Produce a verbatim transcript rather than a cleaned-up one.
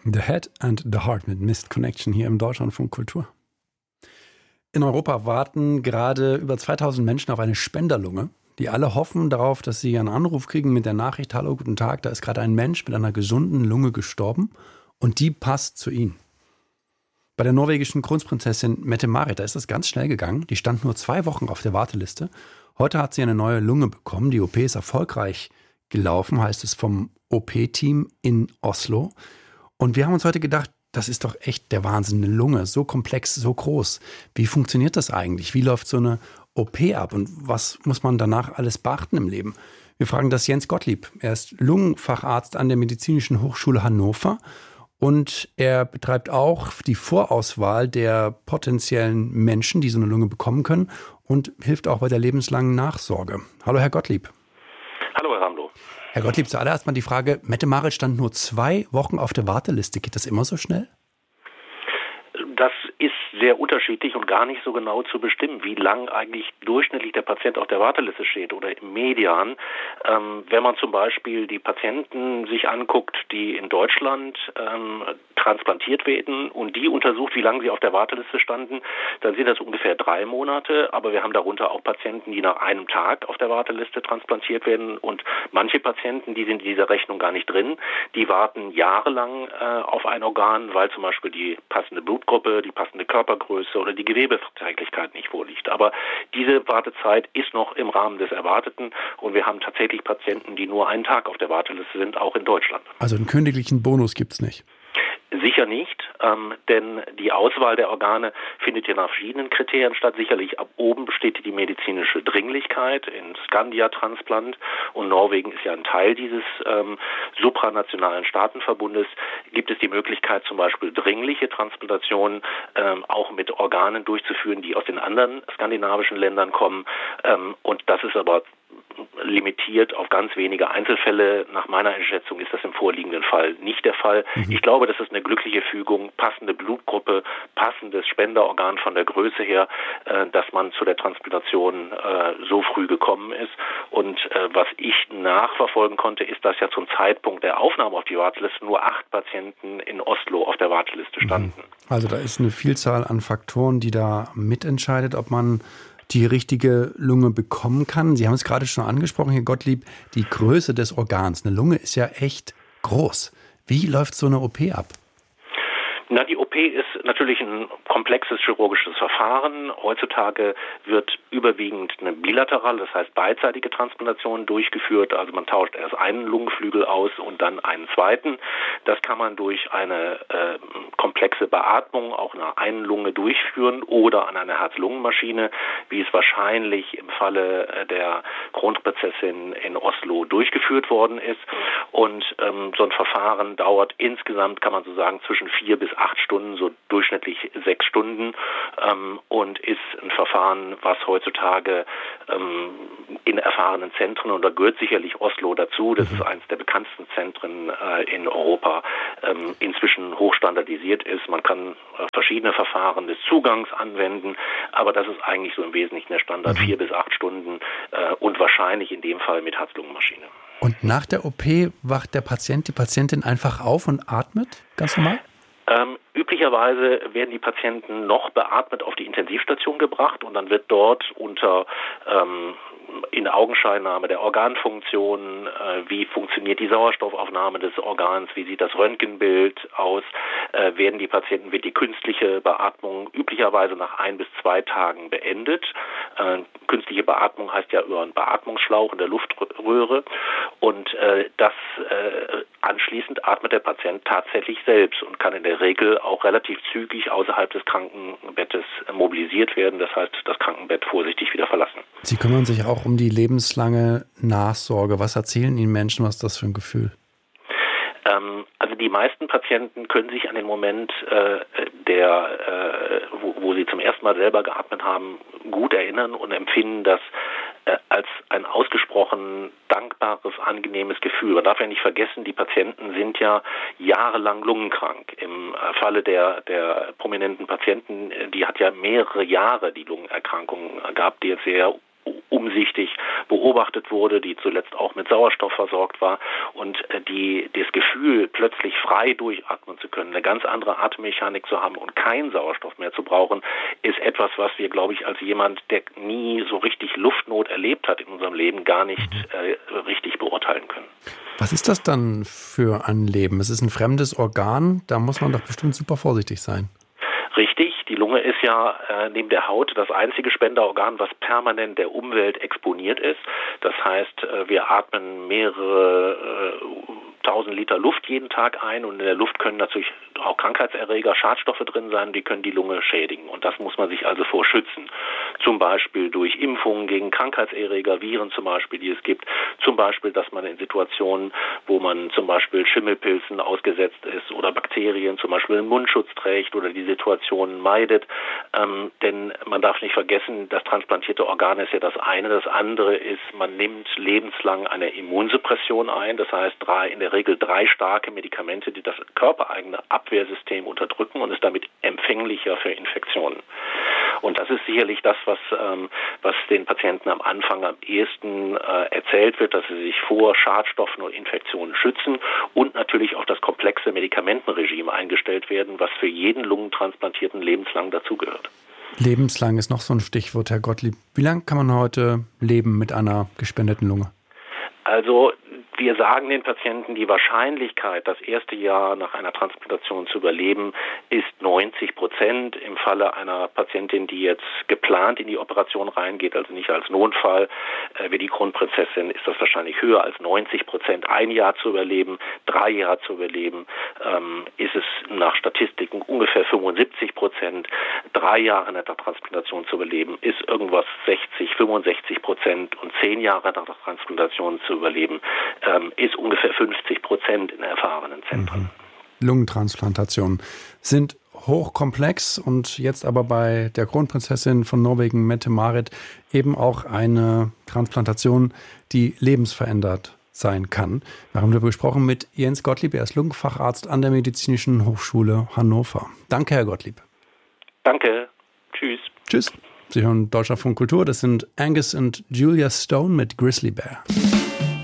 The Head and the Heart mit Mist Connection hier im Deutschlandfunk Kultur. In Europa warten gerade über zweitausend Menschen auf eine Spenderlunge, die alle hoffen darauf, dass sie einen Anruf kriegen mit der Nachricht: Hallo, guten Tag, da ist gerade ein Mensch mit einer gesunden Lunge gestorben und die passt zu Ihnen. Bei der norwegischen Kronprinzessin Mette-Marit, da ist das ganz schnell gegangen. Die stand nur zwei Wochen auf der Warteliste. Heute hat sie eine neue Lunge bekommen. Die O P ist erfolgreich gelaufen, heißt es vom O P-Team in Oslo. Und wir haben uns heute gedacht, das ist doch echt der Wahnsinn, eine Lunge, so komplex, so groß. Wie funktioniert das eigentlich? Wie läuft so eine O P ab und was muss man danach alles beachten im Leben? Wir fragen das Jens Gottlieb. Er ist Lungenfacharzt an der Medizinischen Hochschule Hannover und er betreibt auch die Vorauswahl der potenziellen Menschen, die so eine Lunge bekommen können und hilft auch bei der lebenslangen Nachsorge. Hallo, Herr Gottlieb. Hallo, Herr Ramlo. Herr Gottlieb, zuallererst mal die Frage, Mette-Marit stand nur zwei Wochen auf der Warteliste. Geht das immer so schnell? Das ist sehr unterschiedlich und gar nicht so genau zu bestimmen, wie lang eigentlich durchschnittlich der Patient auf der Warteliste steht oder im Median. Ähm, wenn man zum Beispiel die Patienten sich anguckt, die in Deutschland ähm, transplantiert werden und die untersucht, wie lange sie auf der Warteliste standen, dann sind das ungefähr drei Monate. Aber wir haben darunter auch Patienten, die nach einem Tag auf der Warteliste transplantiert werden und manche Patienten, die sind in dieser Rechnung gar nicht drin, die warten jahrelang äh, auf ein Organ, weil zum Beispiel die passende Blutgruppe, die passende Körpergröße oder die Gewebeverträglichkeit nicht vorliegt. Aber diese Wartezeit ist noch im Rahmen des Erwarteten und wir haben tatsächlich Patienten, die nur einen Tag auf der Warteliste sind, auch in Deutschland. Also einen königlichen Bonus gibt es nicht? Sicher nicht, ähm, denn die Auswahl der Organe findet ja nach verschiedenen Kriterien statt. Sicherlich ab oben besteht die medizinische Dringlichkeit in Scandia-Transplant und Norwegen ist ja ein Teil dieses ähm, supranationalen Staatenverbundes. Gibt es die Möglichkeit, zum Beispiel dringliche Transplantationen ähm, auch mit Organen durchzuführen, die aus den anderen skandinavischen Ländern kommen. Ähm, und das ist aber limitiert auf ganz wenige Einzelfälle. Nach meiner Einschätzung ist das im vorliegenden Fall nicht der Fall. Mhm. Ich glaube, das ist eine glückliche Fügung, passende Blutgruppe, passendes Spenderorgan von der Größe her, äh, dass man zu der Transplantation äh, so früh gekommen ist. Und äh, was ich nachverfolgen konnte, ist, dass ja zum Zeitpunkt der Aufnahme auf die Warteliste nur acht Patienten in Oslo auf der Warteliste standen. Also da ist eine Vielzahl an Faktoren, die da mitentscheidet, ob man die richtige Lunge bekommen kann. Sie haben es gerade schon angesprochen, Herr Gottlieb, die Größe des Organs. Eine Lunge ist ja echt groß. Wie läuft so eine O P ab? Na, die O P ist natürlich ein komplexes chirurgisches Verfahren. Heutzutage wird überwiegend eine bilaterale, das heißt beidseitige Transplantation durchgeführt. Also man tauscht erst einen Lungenflügel aus und dann einen zweiten. Das kann man durch eine äh, komplexe Beatmung auch in einer einen Lunge durchführen oder an einer Herz-Lungen-Maschine, wie es wahrscheinlich im Falle äh, der Kronprinzessin in Oslo durchgeführt worden ist. Und ähm, so ein Verfahren dauert insgesamt, kann man so sagen, zwischen vier bis acht Stunden, so durchschnittlich sechs Stunden ähm, und ist ein Verfahren, was heutzutage ähm, in erfahrenen Zentren, und da gehört sicherlich Oslo dazu, das ist eines der bekanntesten Zentren äh, in Europa, ähm, inzwischen hochstandardisiert ist. Man kann äh, verschiedene Verfahren des Zugangs anwenden, aber das ist eigentlich so im Wesentlichen der Standard, vier bis acht Stunden äh, und wahrscheinlich in dem Fall mit Herz-Lungen-Maschine. Und nach der O P wacht der Patient, die Patientin einfach auf und atmet? Ganz normal? Ähm, üblicherweise werden die Patienten noch beatmet auf die Intensivstation gebracht und dann wird dort unter ähm, in Augenscheinnahme der Organfunktion, äh, wie funktioniert die Sauerstoffaufnahme des Organs, wie sieht das Röntgenbild aus, äh, werden die Patienten, wird die künstliche Beatmung üblicherweise nach ein bis zwei Tagen beendet. Äh, künstliche Beatmung heißt ja über einen Beatmungsschlauch in der Luftröhre und äh, das äh, anschließend atmet der Patient tatsächlich selbst und kann in der Regel auch relativ zügig außerhalb des Krankenbettes mobilisiert werden, das heißt das Krankenbett vorsichtig wieder verlassen. Sie kümmern sich auch um die lebenslange Nachsorge. Was erzählen Ihnen Menschen, was ist das für ein Gefühl? Ähm, also die meisten Patienten können sich an den Moment, äh, der, äh, wo, wo sie zum ersten Mal selber geatmet haben, gut erinnern und empfinden das äh, als ein ausgesprochen dankbares, angenehmes Gefühl. Man darf ja nicht vergessen, die Patienten sind ja jahrelang lungenkrank. Im äh, Falle der, der prominenten Patienten, die hat ja mehrere Jahre die Lungenerkrankung gehabt, die jetzt sehr umsichtig beobachtet wurde, die zuletzt auch mit Sauerstoff versorgt war und die das Gefühl plötzlich frei durchatmen zu können, eine ganz andere Atemmechanik zu haben und keinen Sauerstoff mehr zu brauchen, ist etwas, was wir, glaube ich, als jemand, der nie so richtig Luftnot erlebt hat in unserem Leben, gar nicht äh, richtig beurteilen können. Was ist das dann für ein Leben? Es ist ein fremdes Organ, da muss man doch bestimmt super vorsichtig sein. Richtig, die Lunge ist ja äh, neben der Haut das einzige Spenderorgan, was permanent der Umwelt exponiert ist. Das heißt, äh, wir atmen mehrere äh, tausend Liter Luft jeden Tag ein und in der Luft können natürlich auch Krankheitserreger, Schadstoffe drin sein, die können die Lunge schädigen und das muss man sich also vor schützen. Zum Beispiel durch Impfungen gegen Krankheitserreger, Viren zum Beispiel, die es gibt. Zum Beispiel, dass man in Situationen, wo man zum Beispiel Schimmelpilzen ausgesetzt ist oder Bakterien zum Beispiel einen Mundschutz trägt oder die Situationen meidet. Ähm, denn man darf nicht vergessen, das transplantierte Organ ist ja das eine. Das andere ist, man nimmt lebenslang eine Immunsuppression ein. Das heißt, drei, in der Regel drei starke Medikamente, die das körpereigene Abwehrsystem unterdrücken und ist damit empfänglicher für Infektionen. Und das ist sicherlich das, was, ähm, was den Patienten am Anfang am ehesten äh, erzählt wird, dass sie sich vor Schadstoffen und Infektionen schützen und natürlich auch das komplexe Medikamentenregime eingestellt werden, was für jeden Lungentransplantierten lebenslang dazugehört. Lebenslang ist noch so ein Stichwort, Herr Gottlieb. Wie lange kann man heute leben mit einer gespendeten Lunge? Also wir sagen den Patienten, die Wahrscheinlichkeit, das erste Jahr nach einer Transplantation zu überleben, ist neunzig Prozent. Im Falle einer Patientin, die jetzt geplant in die Operation reingeht, also nicht als Notfall, äh, wie die Kronprinzessin, ist das wahrscheinlich höher als neunzig Prozent. Ein Jahr zu überleben, drei Jahre zu überleben, ähm, ist es nach Statistiken ungefähr fünfundsiebzig Prozent. Drei Jahre nach der Transplantation zu überleben, ist irgendwas sechzig, fünfundsechzig Prozent und zehn Jahre nach der Transplantation zu überleben, ähm, ist ungefähr fünfzig Prozent in erfahrenen Zentren. Mhm. Lungentransplantationen sind hochkomplex und jetzt aber bei der Kronprinzessin von Norwegen, Mette-Marit, eben auch eine Transplantation, die lebensverändert sein kann. Wir haben darüber gesprochen mit Jens Gottlieb, er ist Lungenfacharzt an der Medizinischen Hochschule Hannover. Danke, Herr Gottlieb. Danke. Tschüss. Tschüss. Sie hören Deutschlandfunk Kultur. Das sind Angus und Julia Stone mit Grizzly Bear.